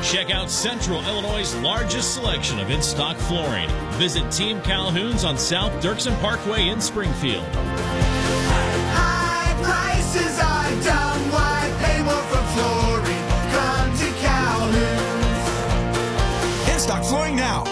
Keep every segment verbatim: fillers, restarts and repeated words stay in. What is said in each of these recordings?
Check out Central Illinois' largest selection of in-stock flooring. Visit Team Calhoun's on South Dirksen Parkway in Springfield. High prices are dumb. Why pay more for flooring? Come to Calhoun's. In-stock flooring now.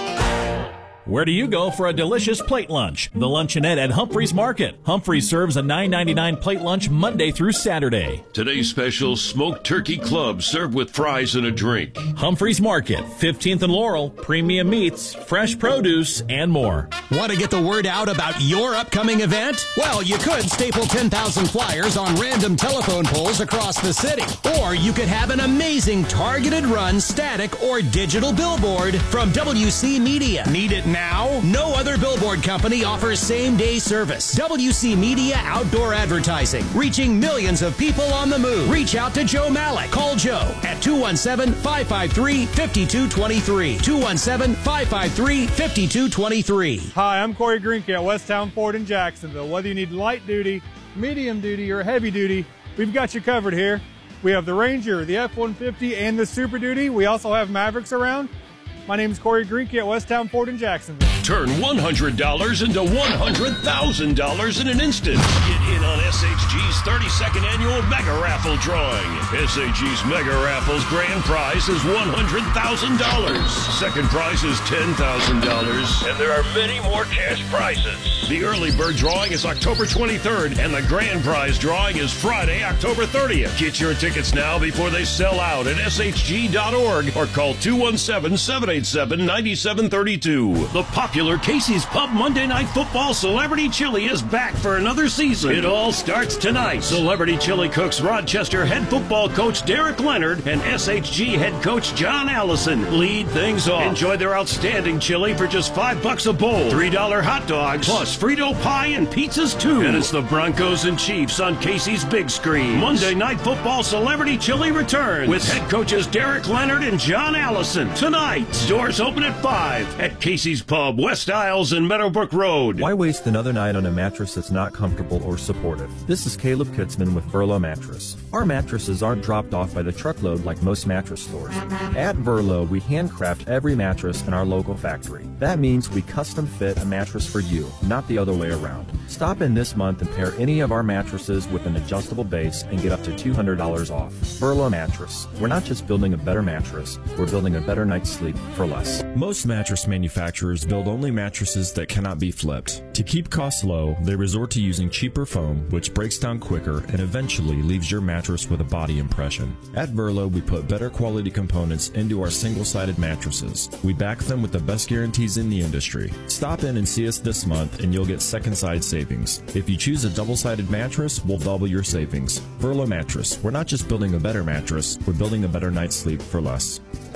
Where do you go for a delicious plate lunch? The Luncheonette at Humphreys Market. Humphreys serves a nine ninety-nine plate lunch Monday through Saturday. Today's special, smoked turkey club served with fries and a drink. Humphreys Market, fifteenth and Laurel, premium meats, fresh produce, and more. Want to get the word out about your upcoming event? Well, you could staple ten thousand flyers on random telephone poles across the city. Or you could have an amazing targeted run, static, or digital billboard from W C Media. Need it now? No other billboard company offers same-day service. W C Media Outdoor Advertising, reaching millions of people on the move. Reach out to Joe Malik. Call Joe at two one seven, five five three, five two two three. two one seven, five five three, five two two three. Hi, I'm Corey Greenke at Westtown Ford in Jacksonville. Whether you need light duty, medium duty, or heavy duty, we've got you covered here. We have the Ranger, the F one fifty, and the Super Duty. We also have Mavericks around. My name is Corey Greenke at Westtown Ford in Jacksonville. Turn one hundred dollars into one hundred thousand dollars in an instant. Get in on S H G's thirty-second annual Mega Raffle drawing. S H G's Mega Raffle's grand prize is one hundred thousand dollars. Second prize is ten thousand dollars. And there are many more cash prizes. The early bird drawing is October twenty-third, and the grand prize drawing is Friday, October thirtieth. Get your tickets now before they sell out at S H G dot org or call two one seven, seven eight seven, nine seven three two. The popular Casey's Pub Monday Night Football Celebrity Chili is back for another season. It all starts tonight. Celebrity Chili cooks Rochester head football coach Derek Leonard and S H G head coach John Allison lead things off. Enjoy their outstanding chili for just five bucks a bowl. three dollar hot dogs plus Frito pie and pizzas too. And it's the Broncos and Chiefs on Casey's big screen. Monday Night Football Celebrity Chili returns with head coaches Derek Leonard and John Allison tonight. Doors open at five at Casey's Pub, West Isles and Meadowbrook Road. Why waste another night on a mattress that's not comfortable or supportive? This is Caleb Kitzman with Verlo Mattress. Our mattresses aren't dropped off by the truckload like most mattress stores. At Verlo, we handcraft every mattress in our local factory. That means we custom fit a mattress for you, not the other way around. Stop in this month and pair any of our mattresses with an adjustable base and get up to two hundred dollars off. Verlo Mattress. We're not just building a better mattress, we're building a better night's sleep for less. Most mattress manufacturers build only mattresses that cannot be flipped. To keep costs low, they resort to using cheaper foam, which breaks down quicker and eventually leaves your mattress with a body impression. At Verlo, we put better quality components into our single-sided mattresses. We back them with the best guarantees in the industry. Stop in and see us this month and you'll get second side savings. If you choose a double-sided mattress, we'll double your savings. Verlo Mattress. We're not just building a better mattress, we're building a better night's sleep for less.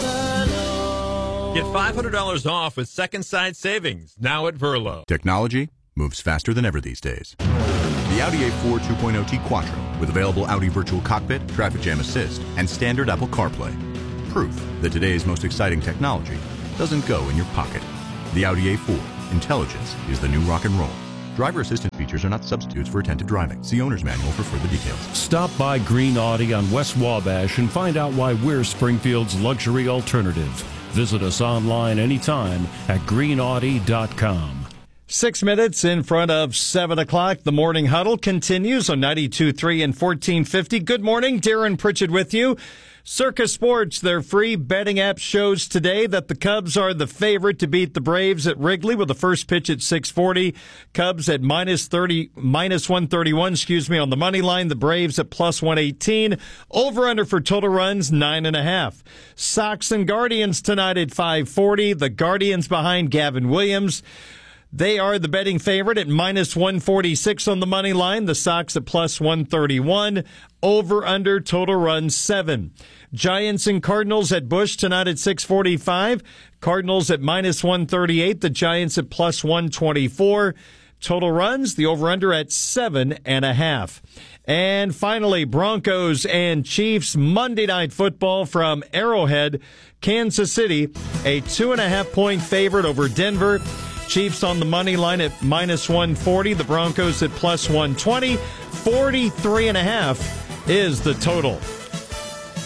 Get five hundred dollars off with second side savings now at Verlo. Technology moves faster than ever these days. The Audi A four two point oh T Quattro with available Audi Virtual Cockpit, Traffic Jam Assist, and standard Apple CarPlay. Proof that today's most exciting technology doesn't go in your pocket. The Audi A four. Intelligence is the new rock and roll. Driver assistance features are not substitutes for attentive driving. See owner's manual for further details. Stop by Green Audi on West Wabash and find out why we're Springfield's luxury alternative. Visit us online anytime at green audi dot com. Six minutes in front of seven o'clock. The morning huddle continues on ninety-two point three and fourteen fifty. Good morning. Darren Pritchett with you. Circa Sports, their free betting app, shows today that the Cubs are the favorite to beat the Braves at Wrigley with the first pitch at six forty. Cubs at minus thirty, minus one thirty-one, excuse me, on the money line. The Braves at plus one eighteen. Over under for total runs, nine and a half. Sox and Guardians tonight at five forty. The Guardians behind Gavin Williams. They are the betting favorite at minus one forty-six on the money line. The Sox at plus one thirty-one. Over under total runs seven. Giants and Cardinals at Busch tonight at six forty-five. Cardinals at minus one thirty-eight. The Giants at plus one twenty-four. Total runs, the over-under at seven and a half. And finally, Broncos and Chiefs Monday Night Football from Arrowhead, Kansas City. A two and a half point favorite over Denver. Chiefs on the money line at minus one forty. The Broncos at plus one twenty. forty-three and a half is the total.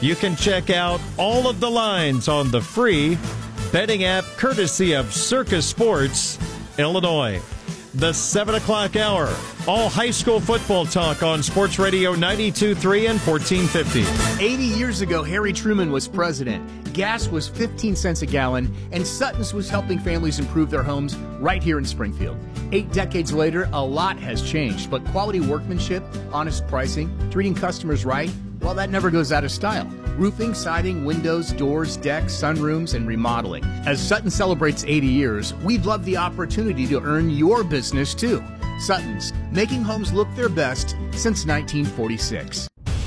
You can check out all of the lines on the free betting app courtesy of Circus Sports, Illinois. The seven o'clock hour. All high school football talk on Sports Radio ninety-two point three and fourteen fifty. eighty years ago, Harry Truman was president. Gas was fifteen cents a gallon, and Sutton's was helping families improve their homes right here in Springfield. Eight decades later, a lot has changed, but quality workmanship, honest pricing, treating customers right, well, that never goes out of style. Roofing, siding, windows, doors, decks, sunrooms, and remodeling. As Sutton celebrates eighty years, we'd love the opportunity to earn your business too. Sutton's, making homes look their best since nineteen forty-six.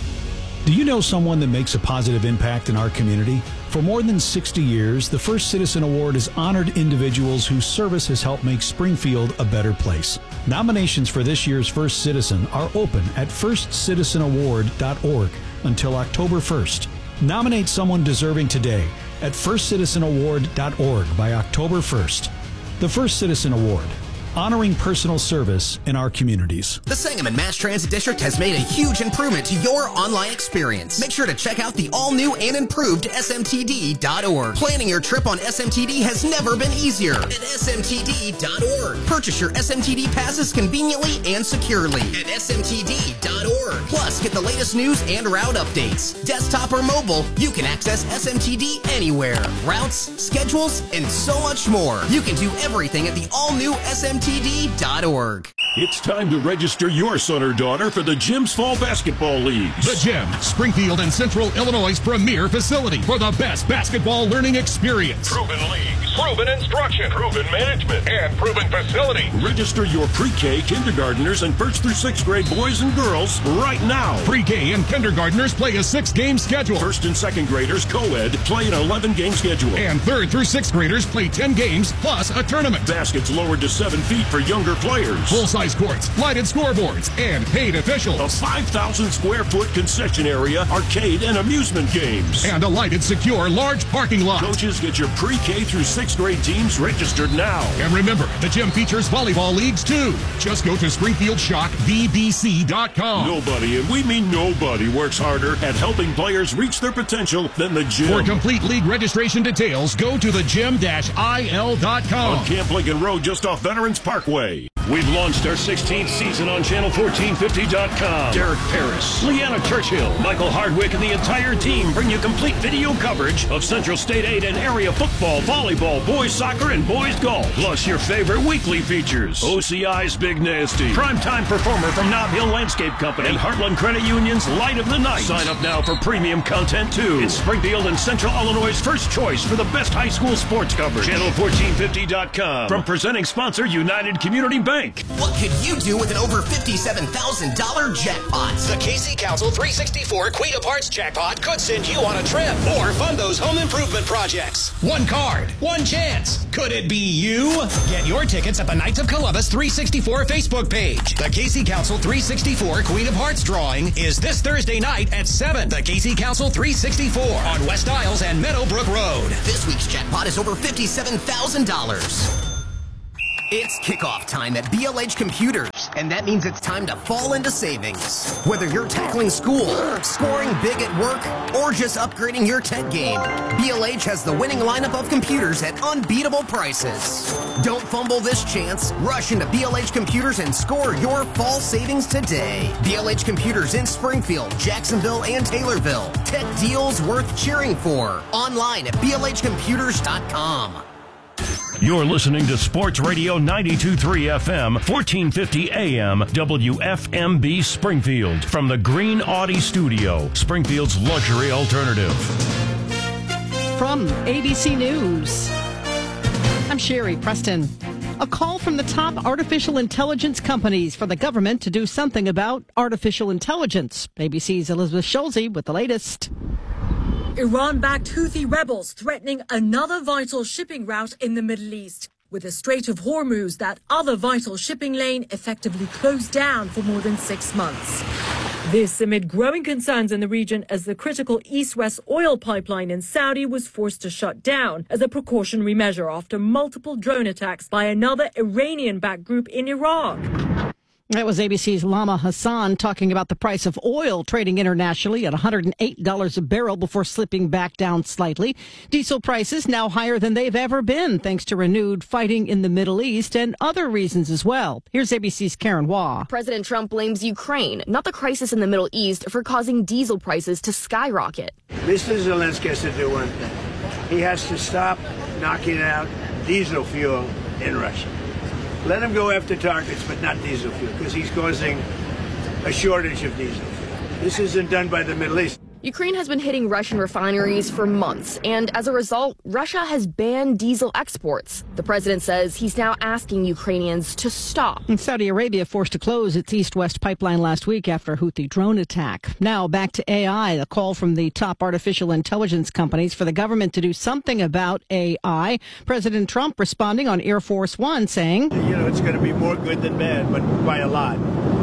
Do you know someone that makes a positive impact in our community? For more than sixty years, the First Citizen Award has honored individuals whose service has helped make Springfield a better place. Nominations for this year's First Citizen are open at first citizen award dot org until October first. Nominate someone deserving today at first citizen award dot org by October first. The First Citizen Award, honoring personal service in our communities. The Sangamon Mass Transit District has made a huge improvement to your online experience. Make sure to check out the all-new and improved S M T D dot org. Planning your trip on S M T D has never been easier at S M T D dot org. Purchase your S M T D passes conveniently and securely at S M T D dot org. Plus, get the latest news and route updates. Desktop or mobile, you can access S M T D anywhere. Routes, schedules, and so much more. You can do everything at the all-new S M T D dot org. It's time to register your son or daughter for the Gym's Fall Basketball Leagues. The Gym, Springfield and Central Illinois' premier facility for the best basketball learning experience. Proven leagues, proven instruction, proven management, and proven facility. Register your pre-K, kindergartners, and first through sixth grade boys and girls right now. Pre-K and kindergartners play a six-game schedule. First and second graders, co-ed, play an eleven-game schedule. And third through sixth graders play ten games plus a tournament. Baskets lowered to seven feet for younger players. Full-size courts, lighted scoreboards, and paid officials. A five thousand square foot concession area, arcade, and amusement games. And a lighted, secure, large parking lot. Coaches, get your pre-K through sixth grade teams registered now. And remember, the gym features volleyball leagues too. Just go to Springfield Shock V B C dot com. Nobody, and we mean nobody, works harder at helping players reach their potential than the gym. For complete league registration details, go to the gym dash I L dot com. On Camp Lincoln Road, just off Veterans Parkway. We've launched our sixteenth season on channel fourteen fifty dot com. Derek Paris, Leanna Churchill, Michael Hardwick, and the entire team bring you complete video coverage of Central State eight and area football, volleyball, boys soccer, and boys golf. Plus your favorite weekly features. O C I's Big Nasty, primetime performer from Nob Hill Landscape Company, and Heartland Credit Union's Light of the Night. Sign up now for premium content too. It's Springfield and Central Illinois' first choice for the best high school sports coverage. channel fourteen fifty dot com. From presenting sponsor United Community Bank. What could you do with an over fifty-seven thousand dollars jackpot? The K C Council three sixty-four Queen of Hearts jackpot could send you on a trip or fund those home improvement projects. One card, one chance. Could it be you? Get your tickets at the Knights of Columbus three sixty-four Facebook page. The K C Council three sixty-four Queen of Hearts drawing is this Thursday night at seven. The K C Council three sixty-four on West Isles and Meadowbrook Road. This week's jackpot is over fifty-seven thousand dollars. It's kickoff time at B L H Computers, and that means it's time to fall into savings. Whether you're tackling school, scoring big at work, or just upgrading your tech game, B L H has the winning lineup of computers at unbeatable prices. Don't fumble this chance. Rush into B L H Computers and score your fall savings today. B L H Computers in Springfield, Jacksonville, and Taylorville. Tech deals worth cheering for. Online at B L H computers dot com. You're listening to Sports Radio ninety-two point three F M, fourteen fifty A M, W F M B Springfield. From the Green Audi Studio, Springfield's luxury alternative. From A B C News, I'm Sherry Preston. A call from the top artificial intelligence companies for the government to do something about artificial intelligence. A B C's Elizabeth Schulze with the latest. Iran-backed Houthi rebels threatening another vital shipping route in the Middle East, with the Strait of Hormuz, that other vital shipping lane, effectively closed down for more than six months. This amid growing concerns in the region as the critical East-West oil pipeline in Saudi was forced to shut down as a precautionary measure after multiple drone attacks by another Iranian-backed group in Iraq. That was A B C's Lama Hassan talking about the price of oil trading internationally at one hundred eight dollars a barrel before slipping back down slightly. Diesel prices now higher than they've ever been, thanks to renewed fighting in the Middle East and other reasons as well. Here's A B C's Karen Waugh. President Trump blames Ukraine, not the crisis in the Middle East, for causing diesel prices to skyrocket. Mister Zelensky has to do one thing. He has to stop knocking out diesel fuel in Russia. Let him go after targets, but not diesel fuel, because he's causing a shortage of diesel fuel. This isn't done by the Middle East. Ukraine has been hitting Russian refineries for months, and as a result, Russia has banned diesel exports. The president says he's now asking Ukrainians to stop. And Saudi Arabia forced to close its east-west pipeline last week after a Houthi drone attack. Now back to A I, a call from the top artificial intelligence companies for the government to do something about A I. President Trump responding on Air Force One saying, You know, it's going to be more good than bad, but by a lot.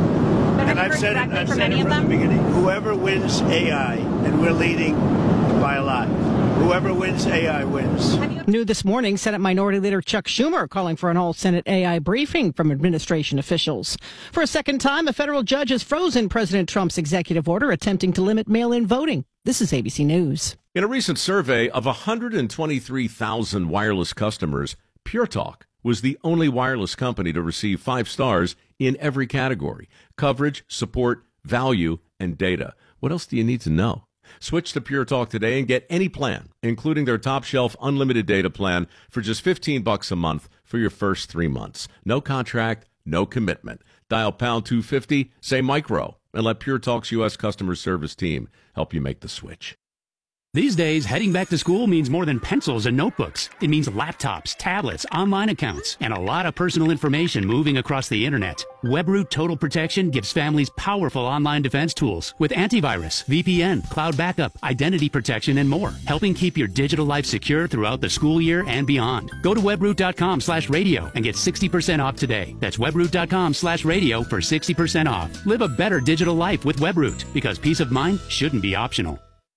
And I've said it, I've said it from the beginning. Whoever wins A I, and we're leading by a lot. Whoever wins A I wins. New this morning, Senate Minority Leader Chuck Schumer calling for an all-Senate A I briefing from administration officials. For a second time, a federal judge has frozen President Trump's executive order attempting to limit mail-in voting. This is A B C News. In a recent survey of one hundred twenty-three thousand wireless customers, Pure Talk was the only wireless company to receive five stars in every category: coverage, support, value, and data. What else do you need to know? Switch to Pure Talk today and get any plan, including their top shelf unlimited data plan, for just fifteen bucks a month for your first three months. No contract, no commitment. Dial pound two fifty, say micro, and let Pure Talk's U S customer service team help you make the switch. These days, heading back to school means more than pencils and notebooks. It means laptops, tablets, online accounts, and a lot of personal information moving across the internet. WebRoot Total Protection gives families powerful online defense tools with antivirus, V P N, cloud backup, identity protection, and more, helping keep your digital life secure throughout the school year and beyond. Go to webroot.com slash radio and get sixty percent off today. That's webroot.com slash radio for sixty percent off. Live a better digital life with WebRoot, because peace of mind shouldn't be optional.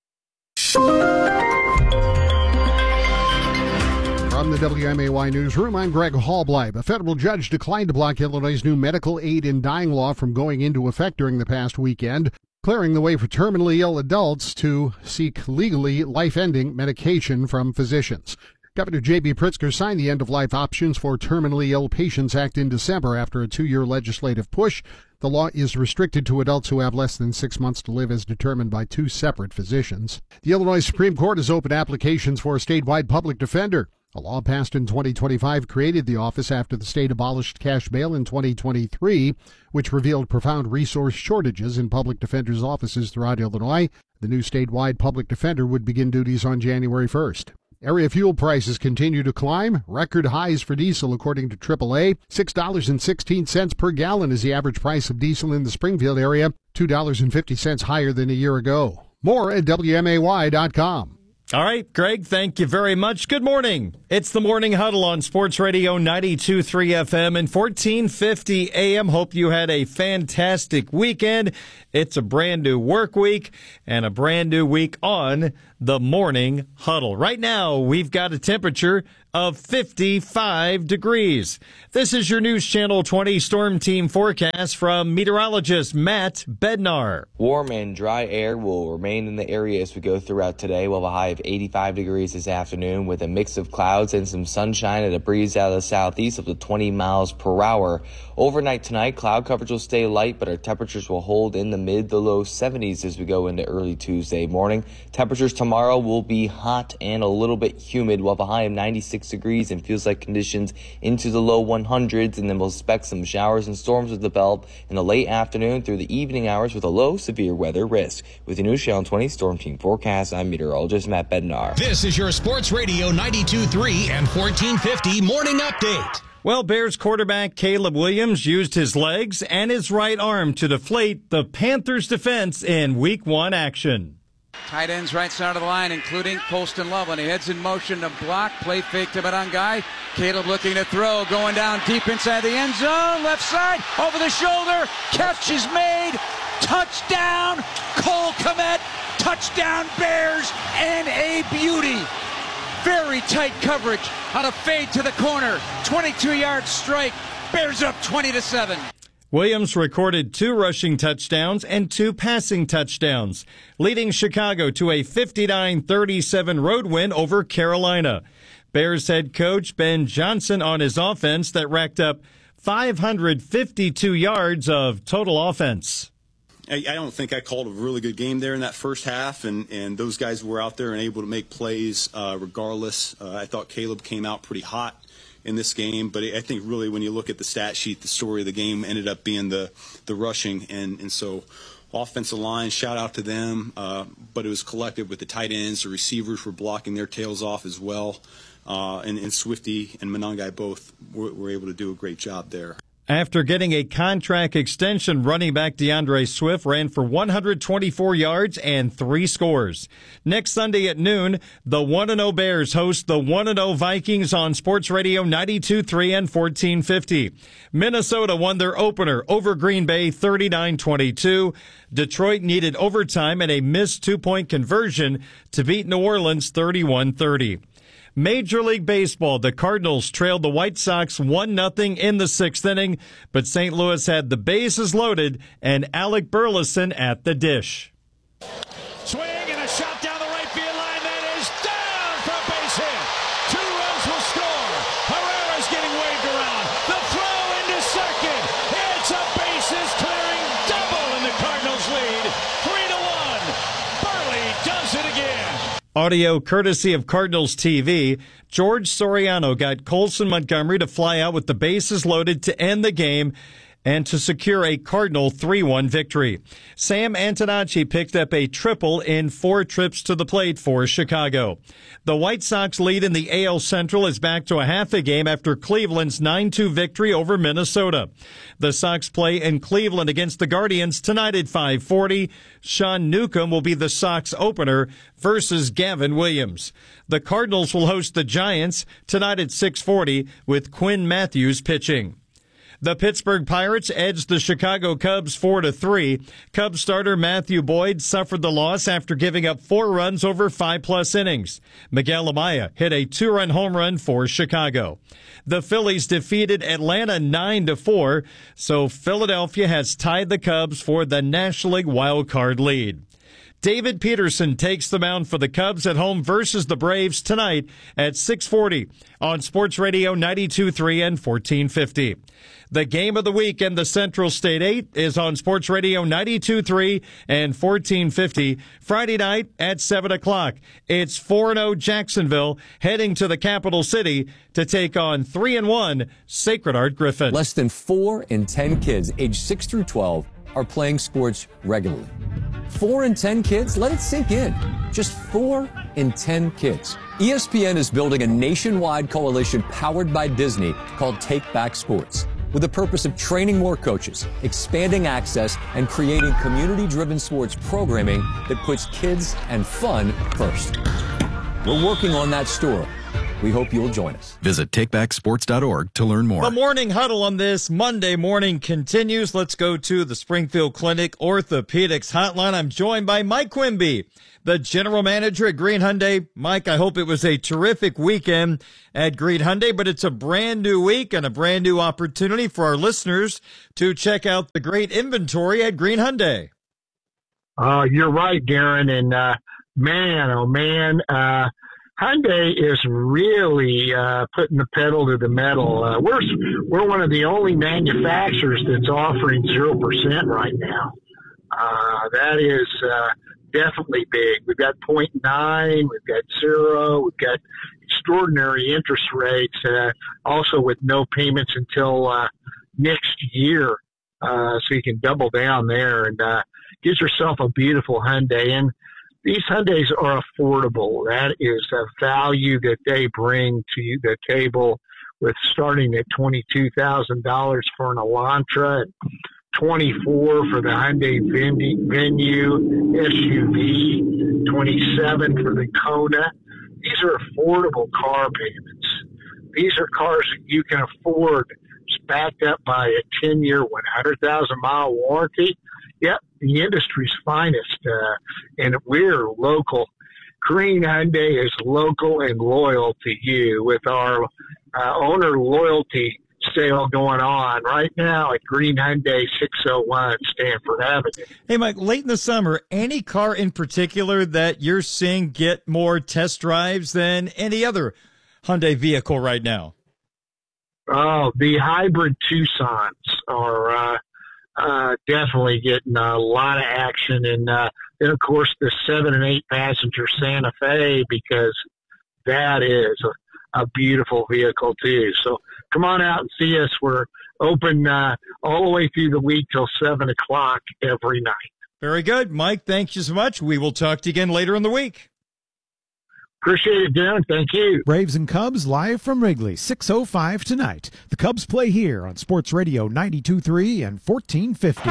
From the W M A Y Newsroom, I'm Greg Hallbleib. A federal judge declined to block Illinois' new medical aid in dying law from going into effect during the past weekend, clearing the way for terminally ill adults to seek legally life-ending medication from physicians. Governor J B. Pritzker signed the End-of-Life Options for Terminally Ill Patients Act in December after a two-year legislative push. The law is restricted to adults who have less than six months to live as determined by two separate physicians. The Illinois Supreme Court has opened applications for a statewide public defender. A law passed in twenty twenty-five created the office after the state abolished cash bail in twenty twenty-three, which revealed profound resource shortages in public defenders' offices throughout Illinois. The new statewide public defender would begin duties on January first. Area fuel prices continue to climb. Record highs for diesel, according to triple A. six dollars and sixteen cents per gallon is the average price of diesel in the Springfield area, two dollars and fifty cents higher than a year ago. More at W M A Y dot com. All right, Greg, thank you very much. Good morning. It's the Morning Huddle on Sports Radio ninety-two point three F M and fourteen fifty A M. Hope you had a fantastic weekend. It's a brand new work week and a brand new week on the Morning Huddle. Right now, we've got a temperature of fifty-five degrees. This is your News Channel twenty Storm Team forecast from meteorologist Matt Bednar. Warm and dry air will remain in the area as we go throughout today. We'll have a high of eighty-five degrees this afternoon with a mix of clouds and some sunshine and a breeze out of the southeast up to twenty miles per hour. Overnight tonight, cloud coverage will stay light, but our temperatures will hold in the mid to low seventies as we go into early Tuesday morning. Temperatures tomorrow will be hot and a little bit humid. We'll have a high of ninety-six degrees and feels like conditions into the low hundreds, and then we'll expect some showers and storms to develop in the late afternoon through the evening hours with a low severe weather risk. With the News Channel twenty Storm Team forecast, I'm meteorologist Matt Bednar. This is your Sports Radio ninety-two point three and fourteen fifty Morning Update. Well, Bears quarterback Caleb Williams used his legs and his right arm to deflate the Panthers' defense in Week one action. Tight ends right side of the line, including Colston Loveland. He heads in motion to block, play fake to Barangai. Caleb looking to throw, going down deep inside the end zone, left side, over the shoulder, catch is made, touchdown, Cole Kmet, touchdown Bears, and a beauty. Very tight coverage on a fade to the corner, twenty-two yard strike, Bears up twenty to seven. Williams recorded two rushing touchdowns and two passing touchdowns, leading Chicago to a fifty-nine thirty-seven road win over Carolina. Bears head coach Ben Johnson on his offense that racked up five hundred fifty-two yards of total offense. I don't think I called a really good game there in that first half, and, and those guys were out there and able to make plays uh, regardless. Uh, I thought Caleb came out pretty hot in this game, but I think really when you look at the stat sheet, the story of the game ended up being the, the rushing, and, and so offensive line, shout out to them, uh, but it was collective with the tight ends. The receivers were blocking their tails off as well, uh, and, and Swifty and Monangai both were, were able to do a great job there. After getting a contract extension, running back DeAndre Swift ran for one hundred twenty-four yards and three scores. Next Sunday at noon, the one and oh Bears host the one and oh Vikings on Sports Radio ninety-two point three and fourteen fifty. Minnesota won their opener over Green Bay thirty-nine twenty-two. Detroit needed overtime and a missed two-point conversion to beat New Orleans thirty-one thirty. Major League Baseball, the Cardinals trailed the White Sox one nothing in the sixth inning, but Saint Louis had the bases loaded and Alec Burleson at the dish. Swing and a shot down the right field line. That is down for a base hit. Two runs will score. Herrera's getting waved around. The throw into second. It's a bases clearing double in the Cardinals lead. Three to one. Burley does it again. Audio courtesy of Cardinals T V. George Soriano got Colson Montgomery to fly out with the bases loaded to end the game and to secure a Cardinal three one victory. Sam Antonacci picked up a triple in four trips to the plate for Chicago. The White Sox lead in the A L Central is back to a half a game after Cleveland's nine two victory over Minnesota. The Sox play in Cleveland against the Guardians tonight at five forty. Sean Newcomb will be the Sox opener versus Gavin Williams. The Cardinals will host the Giants tonight at six forty with Quinn Matthews pitching. The Pittsburgh Pirates edged the Chicago Cubs four to three. Cubs starter Matthew Boyd suffered the loss after giving up four runs over five-plus innings. Miguel Amaya hit a two-run home run for Chicago. The Phillies defeated Atlanta nine to four, so Philadelphia has tied the Cubs for the National League wild card lead. David Peterson takes the mound for the Cubs at home versus the Braves tonight at six forty on Sports Radio ninety-two point three and fourteen fifty. The game of the week in the Central State eight is on Sports Radio ninety-two point three and fourteen fifty Friday night at seven o'clock. It's four and oh Jacksonville heading to the capital city to take on three and one Sacred Heart Griffin. Less than four in ten kids aged six through twelve are playing sports regularly. Four in ten kids? Let it sink in. Just four in ten kids. E S P N is building a nationwide coalition powered by Disney called Take Back Sports, with the purpose of training more coaches, expanding access, and creating community-driven sports programming that puts kids and fun first. We're working on that story. We hope you'll join us. Visit take back sports dot org to learn more. The morning huddle on this Monday morning continues. Let's go to the Springfield Clinic Orthopedics Hotline. I'm joined by Mike Quimby, the general manager at Green Hyundai. Mike, I hope it was a terrific weekend at Green Hyundai, but it's a brand new week and a brand new opportunity for our listeners to check out the great inventory at Green Hyundai. Uh, you're right, Darren. And, uh, man, oh man, uh, Hyundai is really uh, putting the pedal to the metal. Uh, we're we're one of the only manufacturers that's offering zero percent right now. Uh, that is uh, definitely big. We've got point nine, we've got zero, we've got extraordinary interest rates. Uh, also with no payments until uh, next year, uh, so you can double down there and uh, get yourself a beautiful Hyundai. And these Hyundais are affordable. That is a value that they bring to the table, with starting at twenty-two thousand dollars for an Elantra, twenty-four thousand dollars for the Hyundai Venue S U V, twenty-seven thousand dollars for the Kona. These are affordable car payments. These are cars that you can afford. It's backed up by a ten-year, one hundred thousand mile warranty. Yep, the industry's finest, uh, and we're local. Green Hyundai is local and loyal to you with our uh, owner loyalty sale going on right now at Green Hyundai, six oh one Stanford Avenue. Hey, Mike, late in the summer, any car in particular that you're seeing get more test drives than any other Hyundai vehicle right now? Oh, the hybrid Tucsons are uh, uh, definitely getting a lot of action. And uh, then, of course, the seven and eight passenger Santa Fe, because that is a, a beautiful vehicle, too. So come on out and see us. We're open uh, all the way through the week till seven o'clock every night. Very good. Mike, thank you so much. We will talk to you again later in the week. Appreciate it, Darren. Thank you. Braves and Cubs live from Wrigley, six oh five tonight. The Cubs play here on Sports Radio ninety-two point three and fourteen fifty.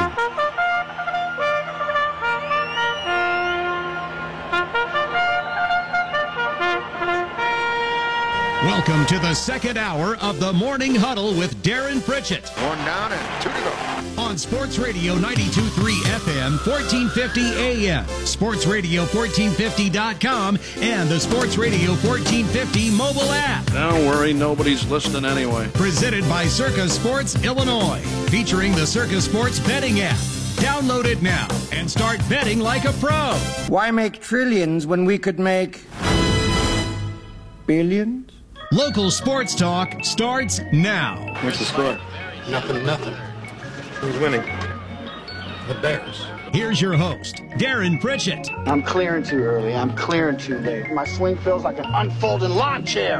Welcome to the second hour of the Morning Huddle with Darren Pritchett. One down and two to go. On Sports Radio ninety-two point three F M, fourteen fifty A M, sports radio fourteen fifty dot com, and the Sports Radio fourteen fifty mobile app. Don't worry, nobody's listening anyway. Presented by Circa Sports Illinois, featuring the Circa Sports betting app. Download it now and start betting like a pro. Why make trillions when we could make billions? Local sports talk starts now. What's the score? Nothing, nothing. Who's winning? The Bears. Here's your host, Darren Pritchett. I'm clearing too early. I'm clearing too late. My swing feels like an unfolding lawn chair.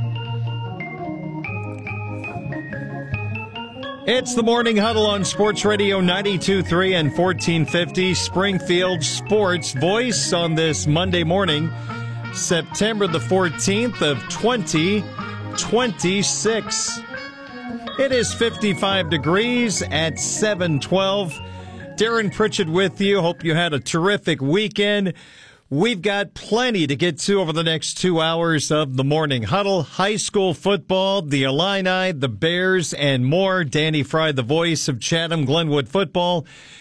It's the Morning Huddle on Sports Radio ninety-two point three and fourteen fifty, Springfield Sports Voice on this Monday morning, September the fourteenth of twenty twenty-six. It is fifty-five degrees at seven twelve. Darren Pritchett with you. Hope you had a terrific weekend. We've got plenty to get to over the next two hours of the Morning Huddle. High school football, the Illini, the Bears, and more. Danny Fry, the voice of Chatham Glenwood football,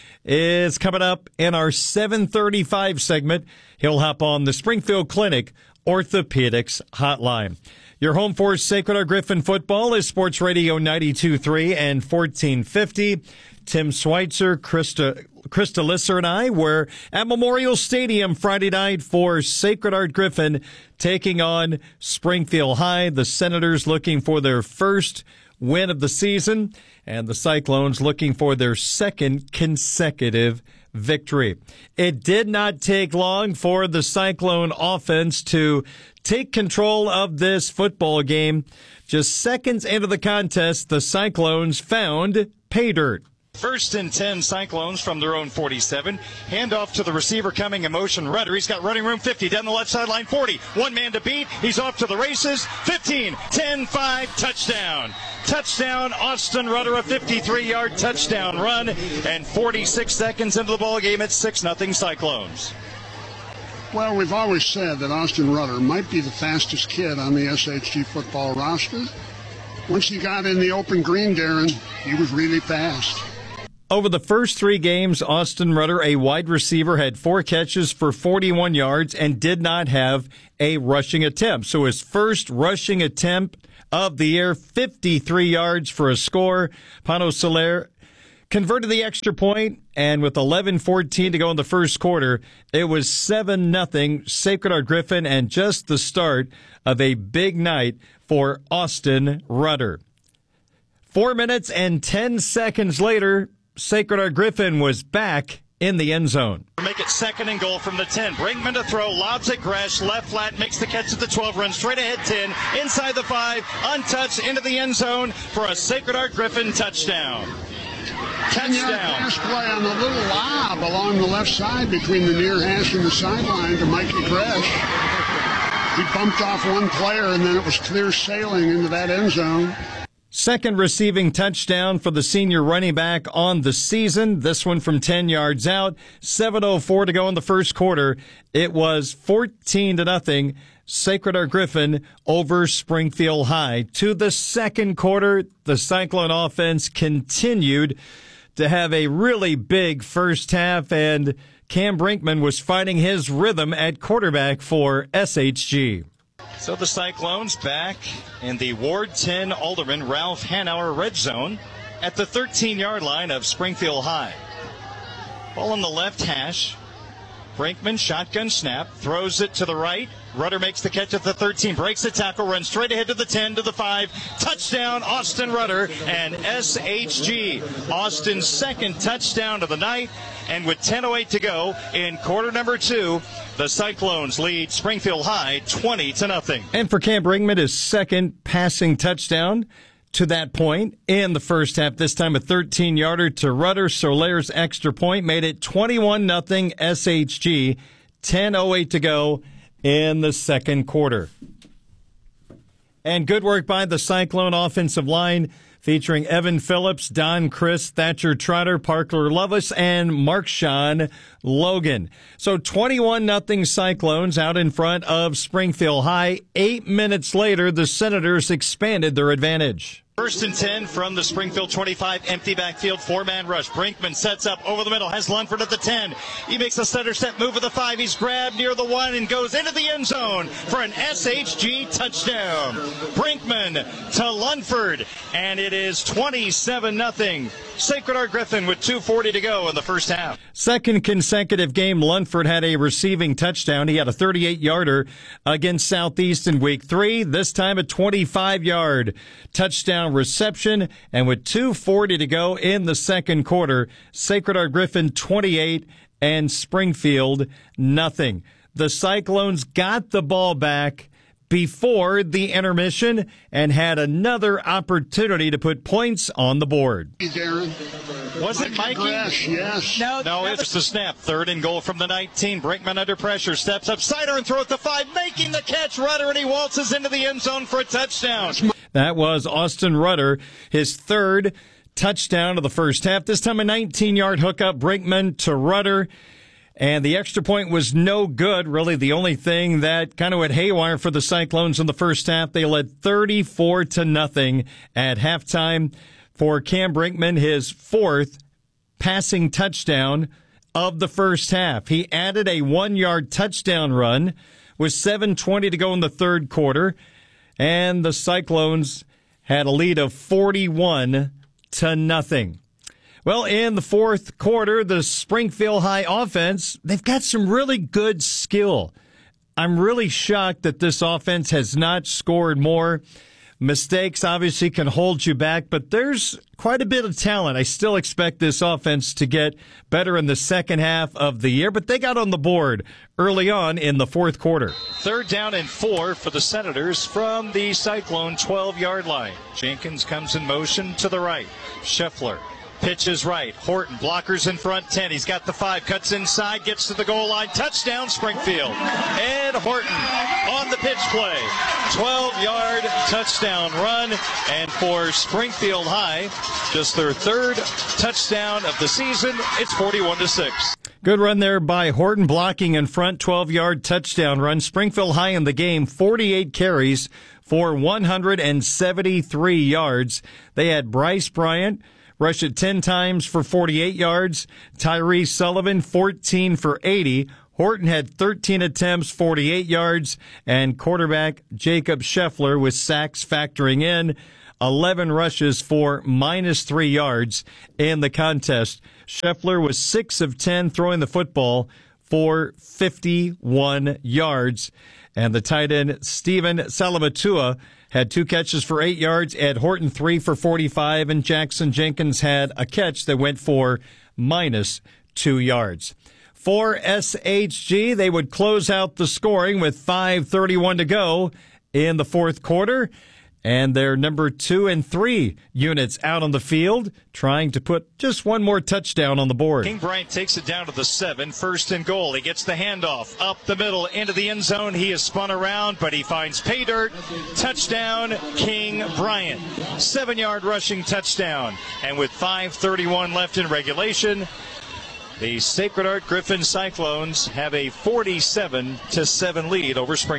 is coming up in our seven thirty-five segment. He'll hop on the Springfield Clinic Orthopedics Hotline. Your home for Sacred Heart Griffin football is Sports Radio ninety-two point three and fourteen fifty. Tim Schweitzer, Krista, Krista Lisser, and I were at Memorial Stadium Friday night for Sacred Heart Griffin taking on Springfield High. The Senators looking for their first win of the season, and the Cyclones looking for their second consecutive victory. It did not take long for the Cyclone offense to take control of this football game. Just seconds into the contest, the Cyclones found pay dirt. First and ten, Cyclones from their own forty-seven. Handoff to the receiver coming in motion. Rudder, he's got running room fifty. Down the left sideline, forty. One man to beat. He's off to the races. fifteen, ten, five, touchdown. Touchdown, Austin Rudder, a fifty-three-yard touchdown run. And forty-six seconds into the ball game, it's six nothing Cyclones. Well, we've always said that Austin Rudder might be the fastest kid on the S H G football roster. Once he got in the open green, Darren, he was really fast. Over the first three games, Austin Rudder, a wide receiver, had four catches for forty-one yards and did not have a rushing attempt. So his first rushing attempt of the year, fifty-three yards for a score. Pano Soler converted the extra point, and with eleven fourteen to go in the first quarter, it was seven nothing Sacred Heart Griffin, and just the start of a big night for Austin Rudder. Four minutes and ten seconds later, Sacred Heart Griffin was back in the end zone. Make it second and goal from the ten. Brinkman to throw, lobs at Gresh, left flat, makes the catch at the twelve, runs straight ahead ten, inside the five, untouched, into the end zone for a Sacred Heart Griffin touchdown. Touchdown. Pass play on the little lob along the left side between the near hash and the sideline to Mikey Gresh. He bumped off one player, and then it was clear sailing into that end zone. Second receiving touchdown for the senior running back on the season. This one from ten yards out. seven oh four to go in the first quarter. It was fourteen to nothing. Sacred Heart Griffin over Springfield High. To the second quarter, the Cyclone offense continued to have a really big first half, and Cam Brinkman was finding his rhythm at quarterback for S H G. So the Cyclones back in the Ward ten Alderman Ralph Hanauer red zone at the thirteen-yard line of Springfield High. Ball on the left hash. Brinkman, shotgun snap, throws it to the right. Rudder makes the catch at the thirteen, breaks the tackle, runs straight ahead to the ten, to the five. Touchdown, Austin Rudder and S H G. Austin's second touchdown of the night. And with ten oh eight to go in quarter number two, the Cyclones lead Springfield High twenty to nothing. And for Cam Brinkman, his second passing touchdown to that point in the first half, this time a thirteen-yarder to Rudder. Solaire's extra point made it twenty-one nothing S H G. ten oh eight to go in the second quarter. And good work by the Cyclone offensive line, featuring Evan Phillips, Don Chris, Thatcher Trotter, Parker Lovis, and Markshawn Logan. So twenty-one nothing Cyclones out in front of Springfield High. Eight minutes later, the Senators expanded their advantage. First and ten from the Springfield twenty-five, empty backfield, four-man rush. Brinkman sets up over the middle, has Lunford at the ten. He makes a stutter step move at the five. He's grabbed near the one and goes into the end zone for an S H G touchdown. Brinkman to Lunford, and it is twenty-seven nothing. Sacred Heart Griffin with two forty to go in the first half. Second consecutive game, Lunford had a receiving touchdown. He had a thirty-eight-yarder against Southeast in week three. This time a twenty-five-yard touchdown reception. And with two forty to go in the second quarter, Sacred Heart Griffin twenty-eight and Springfield nothing. The Cyclones got the ball back before the intermission and had another opportunity to put points on the board. Darren. Was it Mikey? Grash, yes. No, no, it's the snap. Third and goal from the nineteen. Brinkman under pressure, steps up, sider and throw at the five, making the catch. Rudder, and he waltzes into the end zone for a touchdown. That was Austin Rudder, his third touchdown of the first half. This time a nineteen-yard hookup, Brinkman to Rudder. And the extra point was no good. Really, the only thing that kind of went haywire for the Cyclones in the first half. They led thirty-four to nothing at halftime. For Cam Brinkman, his fourth passing touchdown of the first half. He added a one-yard touchdown run with seven twenty to go in the third quarter. And the Cyclones had a lead of forty-one to nothing. Well, in the fourth quarter, the Springfield High offense, they've got some really good skill. I'm really shocked that this offense has not scored more. Mistakes obviously can hold you back, but there's quite a bit of talent. I still expect this offense to get better in the second half of the year, but they got on the board early on in the fourth quarter. Third down and four for the Senators from the Cyclone twelve-yard line. Jenkins comes in motion to the right. Scheffler pitches right. Horton, blockers in front, ten. He's got the five, cuts inside, gets to the goal line. Touchdown, Springfield. Ed Horton on the pitch play. twelve-yard touchdown run. And for Springfield High, just their third touchdown of the season, it's forty-one to six. Good run there by Horton, blocking in front, twelve-yard touchdown run. Springfield High in the game, forty-eight carries for one hundred seventy-three yards. They had Bryce Bryant rush it ten times for forty-eight yards. Tyree Sullivan, fourteen for eighty. Horton had thirteen attempts, forty-eight yards. And quarterback Jacob Scheffler, with sacks factoring in, eleven rushes for minus three yards in the contest. Scheffler was six of ten throwing the football for fifty-one yards. And the tight end Stephen Salamatua had two catches for eight yards. Ed Horton, three for forty-five. And Jackson Jenkins had a catch that went for minus two yards. For S H G, they would close out the scoring with five thirty-one to go in the fourth quarter. And their number two and three units out on the field, trying to put just one more touchdown on the board. King Bryant takes it down to the seven, first and goal. He gets the handoff up the middle into the end zone. He is spun around, but he finds pay dirt. Touchdown, King Bryant. Seven-yard rushing touchdown. And with five thirty-one left in regulation, the Sacred Heart Griffin Cyclones have a forty-seven to seven lead over Springfield.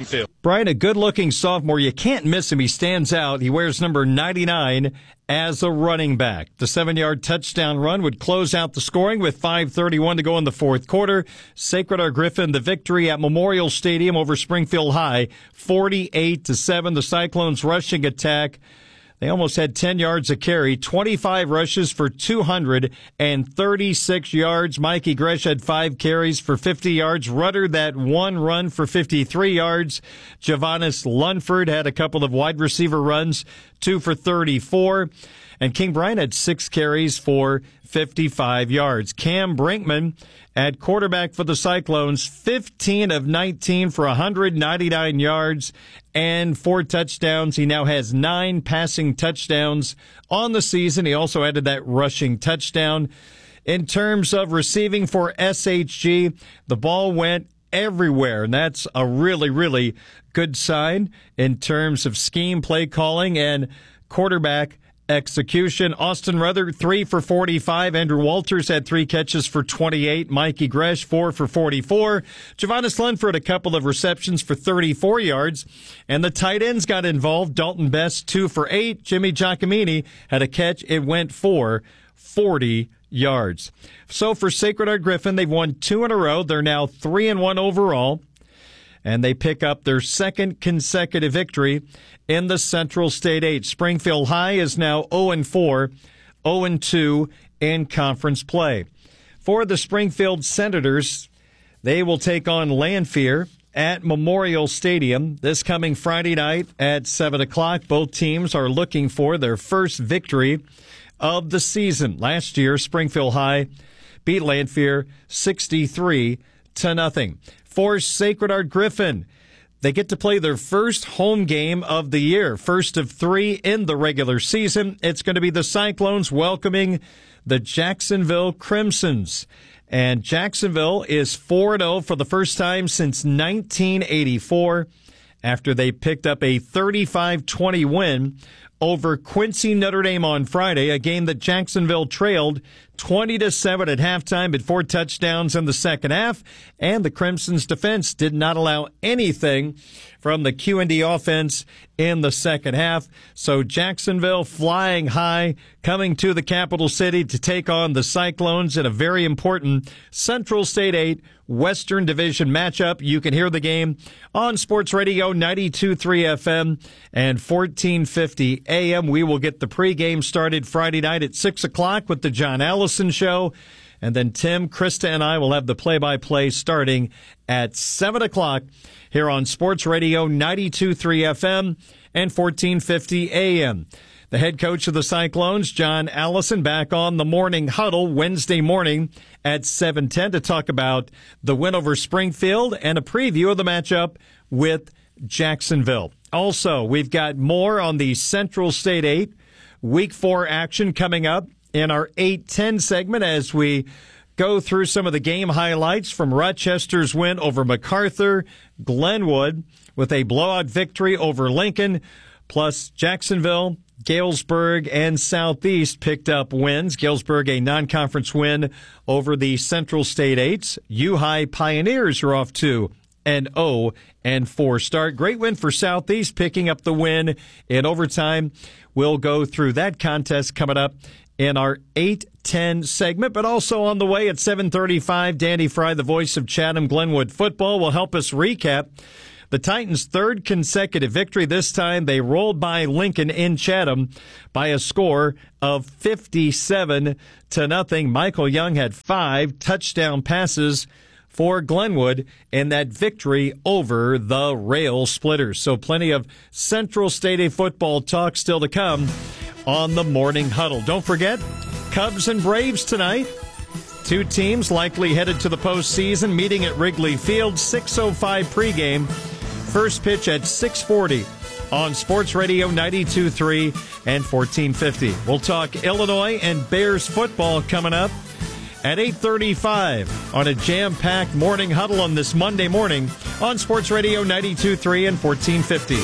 Brian, a good-looking sophomore. You can't miss him. He stands out. He wears number ninety-nine as a running back. The seven-yard touchdown run would close out the scoring with five thirty-one to go in the fourth quarter. Sacred Heart Griffin, the victory at Memorial Stadium over Springfield High, forty-eight to seven. The Cyclones' rushing attack, they almost had ten yards a carry, twenty-five rushes for two hundred thirty-six yards. Mikey Gresh had five carries for fifty yards. Rudder, that one run for fifty-three yards. Javanis Lunford had a couple of wide receiver runs, two for thirty-four. And King Brian had six carries for fifty-five yards. Cam Brinkman at quarterback for the Cyclones, fifteen of nineteen for one hundred ninety-nine yards and four touchdowns. He now has nine passing touchdowns on the season. He also added that rushing touchdown. In terms of receiving for S H G, the ball went everywhere, and that's a really, really good sign in terms of scheme, play calling, and quarterback execution. Austin Ruther, three for forty-five. Andrew Walters had three catches for twenty-eight. Mikey Gresh, four for forty-four. Javanis Lunford, a couple of receptions for thirty-four yards. And the tight ends got involved. Dalton Best, two for eight. Jimmy Giacomini had a catch. It went for forty yards. So for Sacred Heart Griffin, they've won two in a row. They're now three and one overall. And they pick up their second consecutive victory in the Central State eight. Springfield High is now oh and four, oh and two in conference play. For the Springfield Senators, they will take on Lanphier at Memorial Stadium this coming Friday night at seven o'clock. Both teams are looking for their first victory of the season. Last year, Springfield High beat Lanphier sixty-three to nothing. For Sacred Heart Griffin, they get to play their first home game of the year, first of three in the regular season. It's going to be the Cyclones welcoming the Jacksonville Crimsons. And Jacksonville is four and oh for the first time since nineteen eighty-four after they picked up a thirty-five twenty win over Quincy Notre Dame on Friday, a game that Jacksonville trailed twenty to seven at halftime, but four touchdowns in the second half, and the Crimson's defense did not allow anything from the Q and D offense in the second half. So Jacksonville flying high, coming to the capital city to take on the Cyclones in a very important Central State eight Western Division matchup. You can hear the game on Sports Radio ninety-two point three F M and fourteen fifty A M. We will get the pregame started Friday night at six o'clock with the John Allison Show. And then Tim, Krista, and I will have the play-by-play starting at seven o'clock here on Sports Radio ninety-two point three F M and fourteen fifty A M. The head coach of the Cyclones, John Allison, back on the Morning Huddle Wednesday morning at seven ten to talk about the win over Springfield and a preview of the matchup with Jacksonville. Also, we've got more on the Central State eight Week four action coming up in our eight ten segment as we go through some of the game highlights from Rochester's win over MacArthur, Glenwood with a blowout victory over Lincoln, plus Jacksonville, Galesburg, and Southeast picked up wins. Galesburg, a non-conference win over the Central State Eights. U-High Pioneers are off to an oh and four start. Great win for Southeast, picking up the win in overtime. We'll go through that contest coming up in our eight ten segment, but also on the way at seven thirty-five, Danny Fry, the voice of Chatham Glenwood football, will help us recap the Titans' third consecutive victory. This time they rolled by Lincoln in Chatham by a score of fifty-seven to nothing. Michael Young had five touchdown passes for Glenwood in that victory over the Rail Splitters. So plenty of Central State A football talk still to come on the Morning Huddle. Don't forget, Cubs and Braves tonight. Two teams likely headed to the postseason, meeting at Wrigley Field, six oh five pregame. First pitch at six forty on Sports Radio ninety-two point three and fourteen fifty. We'll talk Illinois and Bears football coming up at eight thirty-five on a jam-packed Morning Huddle on this Monday morning on Sports Radio ninety-two point three and fourteen fifty.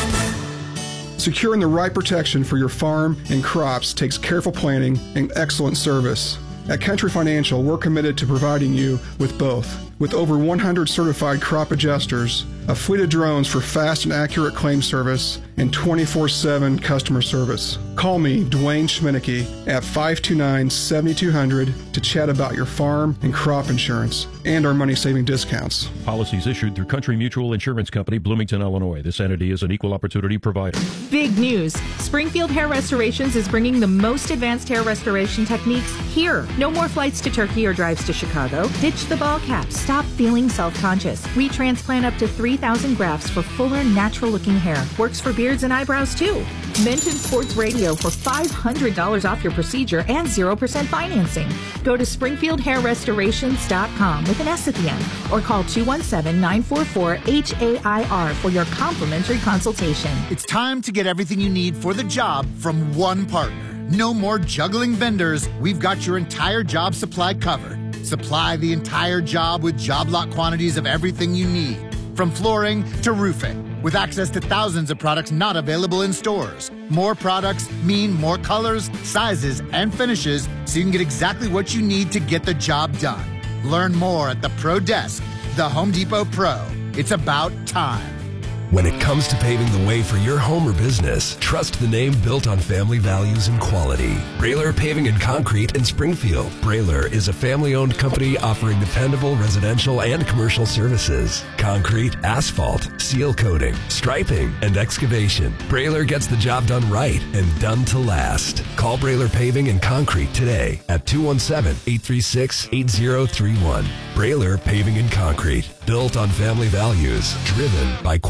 Securing the right protection for your farm and crops takes careful planning and excellent service. At Country Financial, we're committed to providing you with both. With over one hundred certified crop adjusters, a fleet of drones for fast and accurate claim service, and twenty-four seven customer service. Call me, Dwayne Schminicki, at five two nine, seven two zero zero to chat about your farm and crop insurance and our money-saving discounts. Policies issued through Country Mutual Insurance Company, Bloomington, Illinois. This entity is an equal opportunity provider. Big news. Springfield Hair Restorations is bringing the most advanced hair restoration techniques here. No more flights to Turkey or drives to Chicago. Ditch the ball cap. Stop feeling self-conscious. We transplant up to three thousand grafts for fuller, natural-looking hair. Works for beards and eyebrows, too. Mention Sports Radio for five hundred dollars off your procedure and zero percent financing. Go to springfield hair restorations dot com with an S at the end or call two one seven, nine four four, H A I R for your complimentary consultation. It's time to get everything you need for the job from one partner. No more juggling vendors. We've got your entire job supply covered. Supply the entire job with job lot quantities of everything you need, from flooring to roofing, with access to thousands of products not available in stores. More products mean more colors, sizes, and finishes, so you can get exactly what you need to get the job done. Learn more at the Pro Desk, the Home Depot Pro. It's about time. When it comes to paving the way for your home or business, trust the name built on family values and quality. Brailer Paving and Concrete in Springfield. Brailer is a family-owned company offering dependable residential and commercial services. Concrete, asphalt, seal coating, striping, and excavation. Brailer gets the job done right and done to last. Call Brailer Paving and Concrete today at two one seven, eight three six, eight zero three one. Brailer Paving and Concrete. Built on family values. Driven by quality.